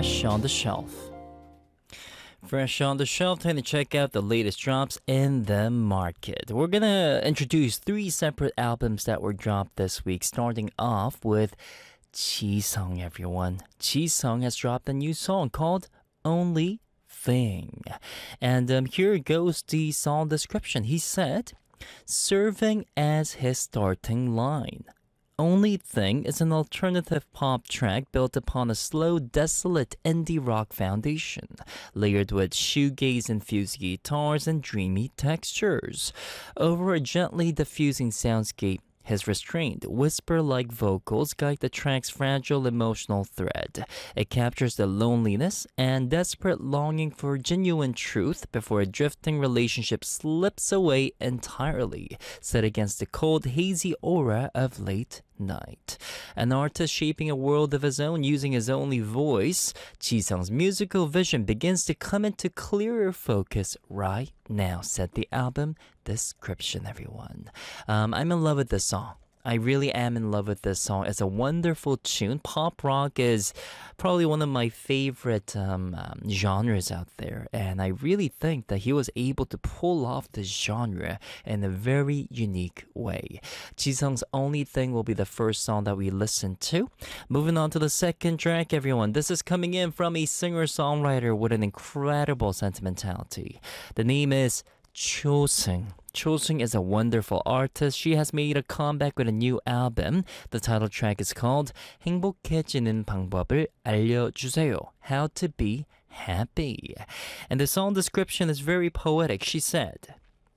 Fresh on the Shelf. Fresh on the Shelf, time to check out the latest drops in the market. We're gonna introduce 3 separate albums that were dropped this week, starting off with Jisung, everyone. Jisung has dropped a new song called Only Thing. And here goes the song description. He said, serving as his starting line. Only Thing is an alternative pop track built upon a slow, desolate indie rock foundation, layered with shoegaze-infused guitars and dreamy textures. Over a gently diffusing soundscape, his restrained, whisper-like vocals guide the track's fragile emotional thread. It captures the loneliness and desperate longing for genuine truth before a drifting relationship slips away entirely, set against the cold, hazy aura of late night. An artist shaping a world of his own using his only voice, Jisung's musical vision begins to come into clearer focus right now, said the album description, everyone. I'm in love with this song. I really am in love with this song. It's a wonderful tune. Pop rock is probably one of my favorite genres out there. And I really think that he was able to pull off this genre in a very unique way. Jisung's Only Thing will be the first song that we listen to. Moving on to the second track, everyone. This is coming in from a singer-songwriter with an incredible sentimentality. The name is Choseung. Choseung is a wonderful artist. She has made a comeback with a new album. The title track is called 행복해지는 방법을 알려주세요. How to be happy. And the song description is very poetic. She said,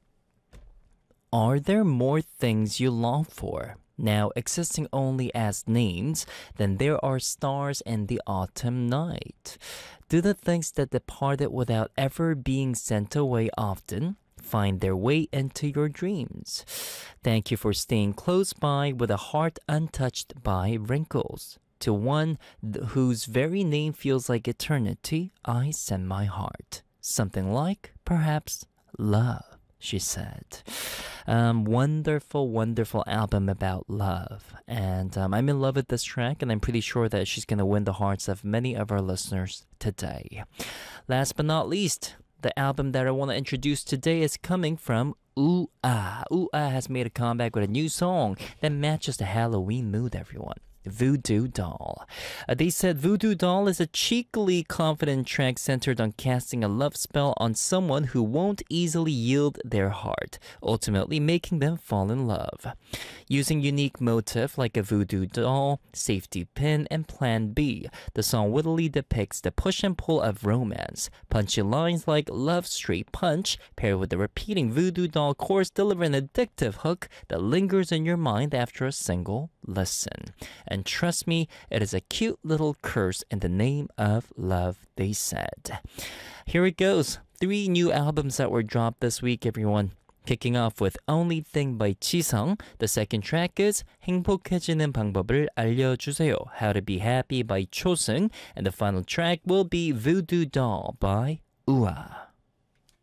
are there more things you long for? Now existing only as names, then there are stars in the autumn night. Do the things that departed without ever being sent away often find their way into your dreams? Thank you for staying close by with a heart untouched by wrinkles. To one whose very name feels like eternity, I send my heart. Something like, perhaps, love, she said. Wonderful, wonderful album about love. And I'm in love with this track, and I'm pretty sure that she's going to win the hearts of many of our listeners today. Last but not least, the album that I want to introduce today is coming from UA. UA has made a comeback with a new song that matches the Halloween mood, everyone. Voodoo Doll. They said Voodoo Doll is a cheekily confident track centered on casting a love spell on someone who won't easily yield their heart, ultimately making them fall in love. Using unique motif like a voodoo doll, safety pin, and plan B, the song wittily depicts the push and pull of romance. Punchy lines like love straight punch, paired with the repeating voodoo doll chorus, deliver an addictive hook that lingers in your mind after a single listen. And trust me, it is a cute little curse in the name of love, they said. Here it goes. 3 new albums that were dropped this week, everyone. Kicking off with Only Thing by Jisung. The second track is 행복해지는 방법을 알려주세요. How to be happy by Choseung. And the final track will be Voodoo Doll by UA.